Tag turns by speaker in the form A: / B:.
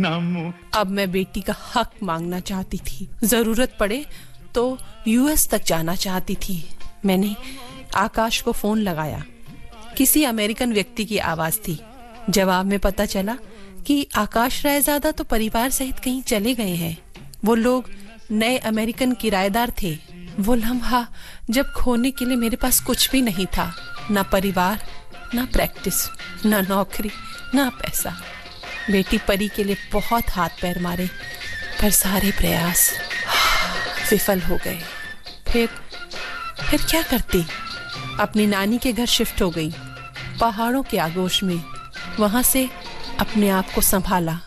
A: अब मैं बेटी का हक मांगना चाहती थी। जरूरत पड़े तो यूएस तक जाना चाहती थी। मैंने आकाश को फोन लगाया। किसी अमेरिकन व्यक्ति की आवाज थी। जवाब में पता चला कि आकाश रायजादा तो परिवार सहित कहीं चले गए हैं। वो लोग नए अमेरिकन किराएदार थे। वो लम्हा जब खोने के लिए मेरे पास कुछ भी नहीं था, ना परिवार, ना प्रैक्टिस, ना नौकरी, ना पैसा। बेटी परी के लिए बहुत हाथ पैर मारे, पर सारे प्रयास विफल हो गए। फिर क्या करती? अपनी नानी के घर शिफ्ट हो गई, पहाड़ों के आगोश में। वहां से अपने आप को संभाला।